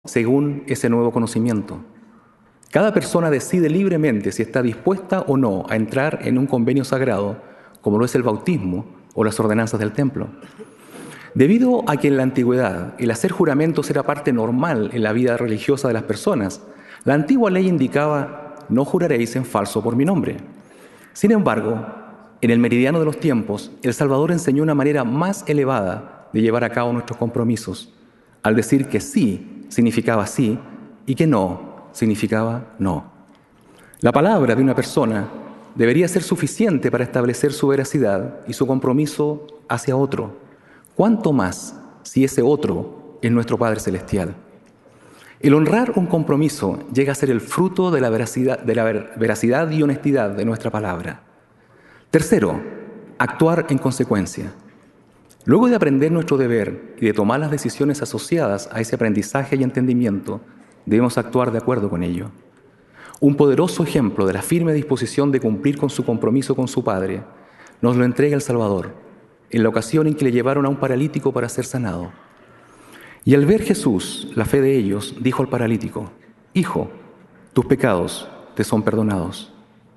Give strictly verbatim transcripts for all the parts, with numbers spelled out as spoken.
según ese nuevo conocimiento. Cada persona decide libremente si está dispuesta o no a entrar en un convenio sagrado, como lo es el bautismo o las ordenanzas del templo. Debido a que en la antigüedad el hacer juramentos era parte normal en la vida religiosa de las personas, la antigua ley indicaba: no juraréis en falso por mi nombre. Sin embargo, en el meridiano de los tiempos, el Salvador enseñó una manera más elevada de llevar a cabo nuestros compromisos, al decir que sí significaba sí y que no significaba no. La palabra de una persona debería ser suficiente para establecer su veracidad y su compromiso hacia otro. ¿Cuánto más si ese otro es nuestro Padre Celestial? El honrar un compromiso llega a ser el fruto de la veracidad, de la veracidad y honestidad de nuestra palabra. Tercero, actuar en consecuencia. Luego de aprender nuestro deber y de tomar las decisiones asociadas a ese aprendizaje y entendimiento, debemos actuar de acuerdo con ello. Un poderoso ejemplo de la firme disposición de cumplir con su compromiso con su Padre nos lo entrega el Salvador, en la ocasión en que le llevaron a un paralítico para ser sanado. Y al ver Jesús la fe de ellos, dijo al paralítico: «Hijo, tus pecados te son perdonados».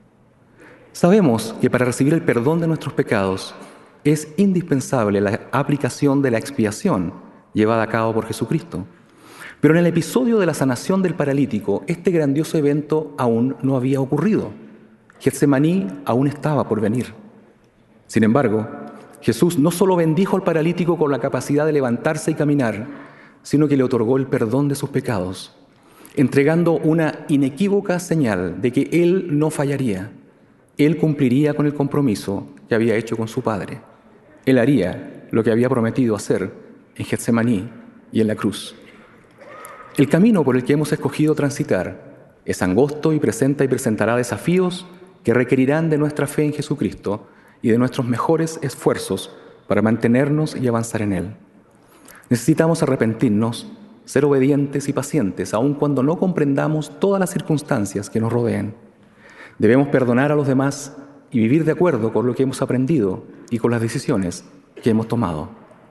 Sabemos que para recibir el perdón de nuestros pecados es indispensable la aplicación de la expiación llevada a cabo por Jesucristo. Pero en el episodio de la sanación del paralítico, este grandioso evento aún no había ocurrido. Getsemaní aún estaba por venir. Sin embargo, Jesús no solo bendijo al paralítico con la capacidad de levantarse y caminar, sino que le otorgó el perdón de sus pecados, entregando una inequívoca señal de que Él no fallaría. Él cumpliría con el compromiso que había hecho con su Padre. Él haría lo que había prometido hacer en Getsemaní y en la cruz. El camino por el que hemos escogido transitar es angosto y presenta y presentará desafíos que requerirán de nuestra fe en Jesucristo y de nuestros mejores esfuerzos para mantenernos y avanzar en Él. Necesitamos arrepentirnos, ser obedientes y pacientes, aun cuando no comprendamos todas las circunstancias que nos rodeen. Debemos perdonar a los demás y vivir de acuerdo con lo que hemos aprendido y con las decisiones que hemos tomado.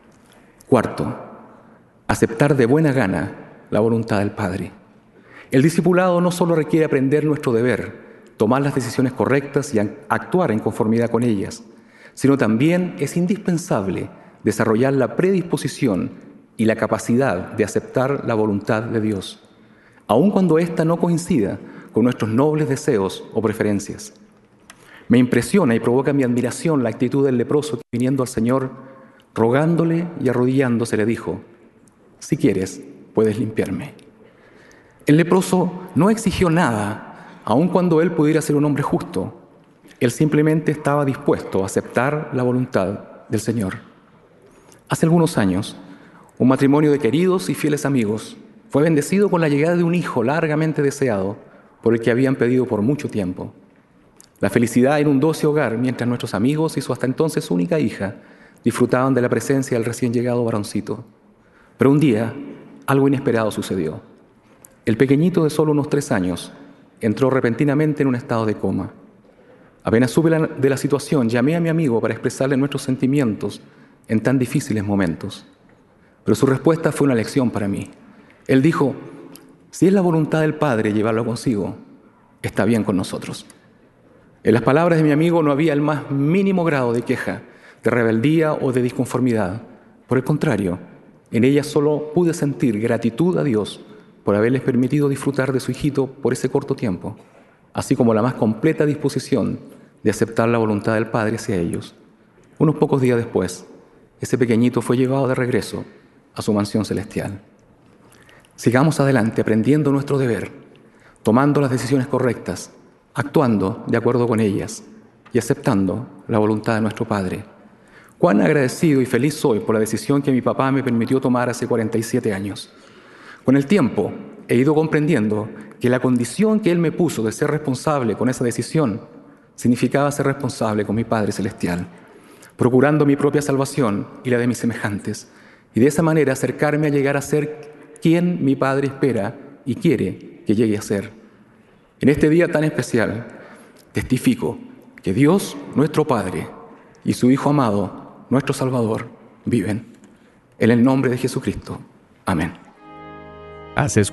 Cuarto, aceptar de buena gana la voluntad del Padre. El discipulado no solo requiere aprender nuestro deber, tomar las decisiones correctas y actuar en conformidad con ellas, sino también es indispensable desarrollar la predisposición y la capacidad de aceptar la voluntad de Dios, aun cuando ésta no coincida con nuestros nobles deseos o preferencias. Me impresiona y provoca mi admiración la actitud del leproso que, viniendo al Señor, rogándole y arrodillándose, le dijo: «Si quieres, puedes limpiarme». El leproso no exigió nada, aun cuando él pudiera ser un hombre justo. Él simplemente estaba dispuesto a aceptar la voluntad del Señor. Hace algunos años, un matrimonio de queridos y fieles amigos fue bendecido con la llegada de un hijo largamente deseado, por el que habían pedido por mucho tiempo. La felicidad inundó ese hogar mientras nuestros amigos y su hasta entonces única hija disfrutaban de la presencia del recién llegado varoncito. Pero un día, algo inesperado sucedió. El pequeñito de solo unos tres años entró repentinamente en un estado de coma. Apenas supe la, de la situación, llamé a mi amigo para expresarle nuestros sentimientos en tan difíciles momentos. Pero su respuesta fue una lección para mí. Él dijo: «Si es la voluntad del Padre llevarlo consigo, está bien con nosotros». En las palabras de mi amigo no había el más mínimo grado de queja, de rebeldía o de disconformidad. Por el contrario, en ellas solo pude sentir gratitud a Dios por haberles permitido disfrutar de su hijito por ese corto tiempo, así como la más completa disposición de aceptar la voluntad del Padre hacia ellos. Unos pocos días después, ese pequeñito fue llevado de regreso a su mansión celestial. Sigamos adelante aprendiendo nuestro deber, tomando las decisiones correctas, actuando de acuerdo con ellas y aceptando la voluntad de nuestro Padre. Cuán agradecido y feliz soy por la decisión que mi papá me permitió tomar hace cuarenta y siete años. Con el tiempo he ido comprendiendo que la condición que él me puso de ser responsable con esa decisión significaba ser responsable con mi Padre Celestial, procurando mi propia salvación y la de mis semejantes, y de esa manera acercarme a llegar a ser quien mi Padre espera y quiere que llegue a ser. En este día tan especial, testifico que Dios, nuestro Padre, y su Hijo amado, nuestro Salvador, viven. En el nombre de Jesucristo. Amén. Has